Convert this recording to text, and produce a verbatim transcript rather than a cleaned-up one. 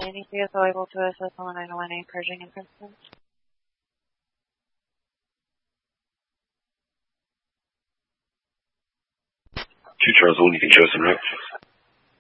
Any C S O able to assist on the nine one eight Pershing in Princeton? Two Charles One, you can show some reps.